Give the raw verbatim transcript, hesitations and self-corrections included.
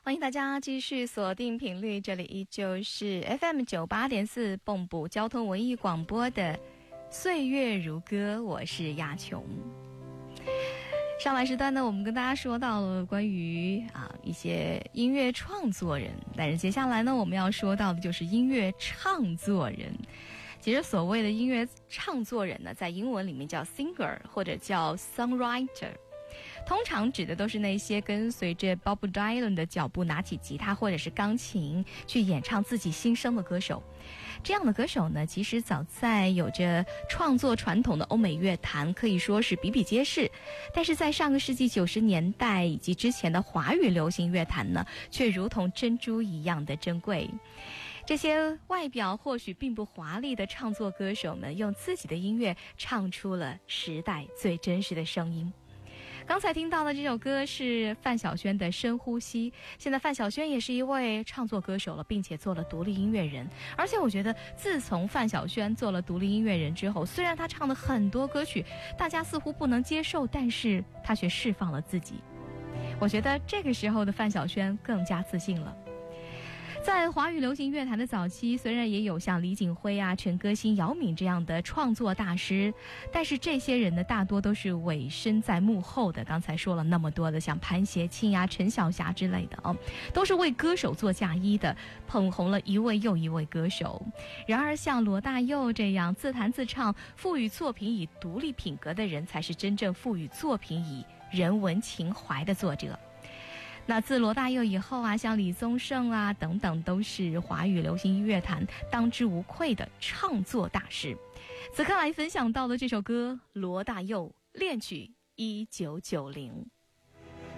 欢迎大家继续锁定频率，这里依旧是 F M 九八点四蚌埠交通文艺广播的岁月如歌，我是亚琼。上半时段呢，我们跟大家说到了关于啊一些音乐创作人，但是接下来呢，我们要说到的就是音乐唱作人。其实所谓的音乐唱作人呢，在英文里面叫 singer 或者叫 songwriter， 通常指的都是那些跟随着 Bob Dylan 的脚步，拿起吉他或者是钢琴去演唱自己心声的歌手。这样的歌手呢，其实早在有着创作传统的欧美乐坛可以说是比比皆是，但是在上个世纪九十年代以及之前的华语流行乐坛呢，却如同珍珠一样的珍贵。这些外表或许并不华丽的唱作歌手们，用自己的音乐唱出了时代最真实的声音。刚才听到的这首歌是范晓萱的《深呼吸》。现在范晓萱也是一位唱作歌手了，并且做了独立音乐人。而且我觉得自从范晓萱做了独立音乐人之后，虽然她唱的很多歌曲大家似乎不能接受，但是她却释放了自己。我觉得这个时候的范晓萱更加自信了。在华语流行乐坛的早期，虽然也有像李锦辉啊、陈歌辛、姚敏这样的创作大师，但是这些人呢，大多都是委身在幕后的。刚才说了那么多的，像潘协庆啊、陈小霞之类的哦，都是为歌手做嫁衣的，捧红了一位又一位歌手。然而，像罗大佑这样自弹自唱、赋予作品以独立品格的人，才是真正赋予作品以人文情怀的作者。那自罗大佑以后啊，像李宗盛啊等等，都是华语流行音乐坛当之无愧的唱作大师。此刻来分享到的这首歌，罗大佑恋曲一九九零。